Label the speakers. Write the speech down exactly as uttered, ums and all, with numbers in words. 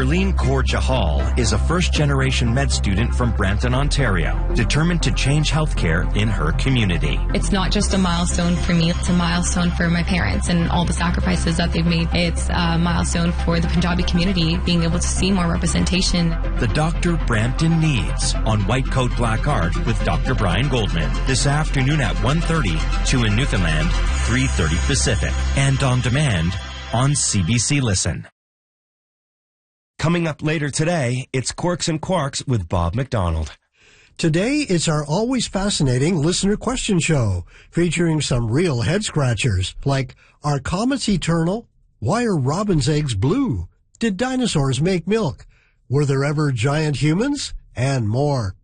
Speaker 1: Charlene Kaur Jahal is a first-generation med student from Brampton, Ontario, determined to change healthcare in her community.
Speaker 2: It's not just a milestone for me, it's a milestone for my parents and all the sacrifices that they've made. It's a milestone for the Punjabi community, being able to see more representation.
Speaker 1: The Doctor Brampton Needs on White Coat Black Art with Doctor Brian Goldman this afternoon at one thirty, two in Newfoundland, three thirty Pacific, and on demand on C B C Listen. Coming up later today, it's Quarks and Quarks with Bob McDonald.
Speaker 3: Today, it's our always fascinating listener question show, featuring some real head-scratchers, like, are comets eternal? Why are robin's eggs blue? Did dinosaurs make milk? Were there ever giant humans? And more.